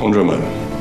同志们，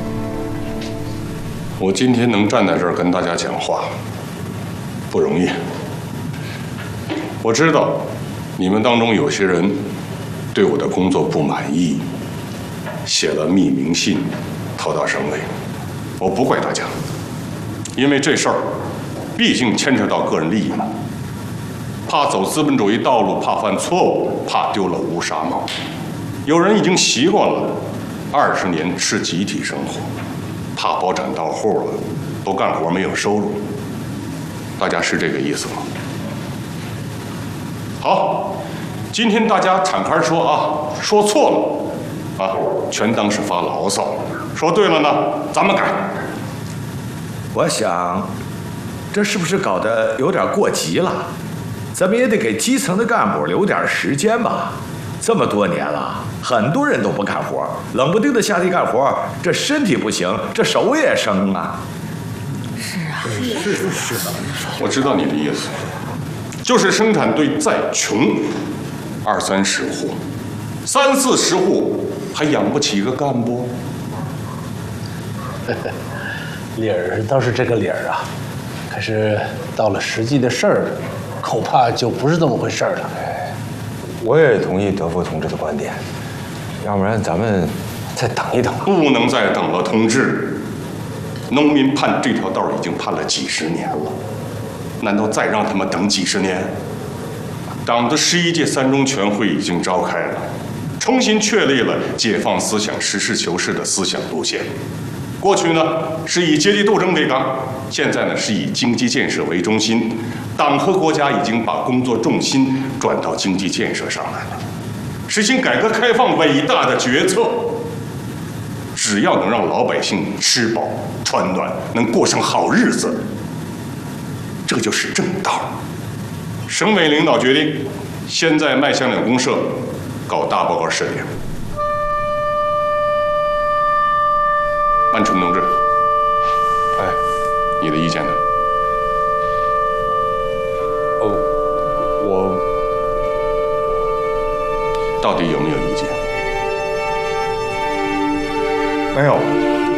我今天能站在这儿跟大家讲话，不容易。我知道你们当中有些人对我的工作不满意，写了匿名信投到省委。我不怪大家，因为这事儿毕竟牵扯到个人利益嘛。怕走资本主义道路，怕犯错误，怕丢了乌纱帽。有人已经习惯了20年吃集体生活，怕包产到户了，不干活没有收入。大家是这个意思吗？好，今天大家敞开说啊，说错了啊，全当是发牢骚；说对了呢，咱们改。 我想，这是不是搞得有点过急了？咱们也得给基层的干部留点时间吧。这么多年了，很多人都不干活，冷不丁的下地干活，这身体不行，这手也生啊。 是啊， 是的。 我知道你的意思，就是生产队再穷，20-30户，30-40户还养不起一个干部。 理儿倒是这个理儿啊，可是到了实际的事儿，恐怕就不是这么回事儿了。 我也同意德福同志的观点，要不然咱们再等一等吧。 不能再等了，同志。农民盼这条道已经盼了几十年了，难道再让他们等几十年？党的11届3中全会已经召开了，重新确立了解放思想、实事求是的思想路线。过去呢是以阶级斗争为纲，现在呢是以经济建设为中心。党和国家已经把工作重心转到经济建设上来了，实行改革开放伟大的决策。只要能让老百姓吃饱穿暖，能过上好日子，这就是正道。省委领导决定，现在迈向2公社搞大报告试点。万春同志， 哎， 你的意见呢？ 我到底有没有意见？ 没有。